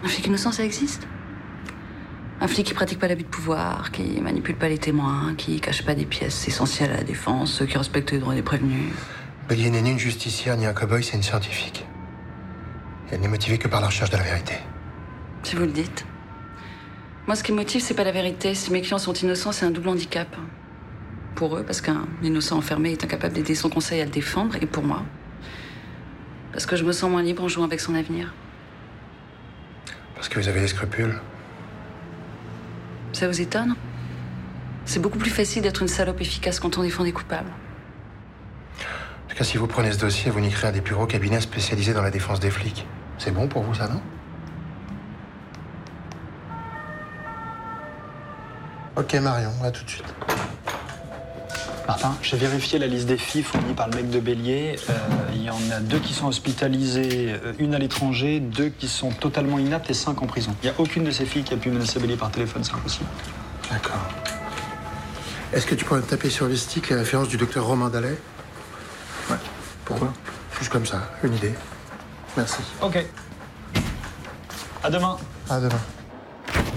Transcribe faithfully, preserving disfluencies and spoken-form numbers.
Un flic innocent, ça existe? Un flic qui pratique pas l'abus de pouvoir, qui manipule pas les témoins, qui cache pas des pièces essentielles à la défense, qui respecte les droits des prévenus. Bélier n'est ni une justicière ni un cow-boy, c'est une scientifique. Et elle n'est motivée que par la recherche de la vérité. Si vous le dites. Moi, ce qui me motive, c'est pas la vérité. Si mes clients sont innocents, c'est un double handicap. Pour eux, parce qu'un innocent enfermé est incapable d'aider son conseil à le défendre, et pour moi, parce que je me sens moins libre en jouant avec son avenir. Parce que vous avez des scrupules. Ça vous étonne? C'est beaucoup plus facile d'être une salope efficace quand on défend des coupables. En tout cas, si vous prenez ce dossier, vous niquerez un des plus gros cabinets spécialisés dans la défense des flics. C'est bon pour vous, ça, non? Ok, Marion, à tout de suite. Martin, j'ai vérifié la liste des filles fournies par le mec de Bélier. Euh, il y en a deux qui sont hospitalisées, une à l'étranger, deux qui sont totalement inaptes et cinq en prison. Il n'y a aucune de ces filles qui a pu menacer Bélier par téléphone, c'est impossible. D'accord. Est-ce que tu pourrais me taper sur les sticks les références du docteur Romain Dallet? Ouais. Pourquoi? Juste comme ça, une idée. Merci. Ok. À demain. À demain.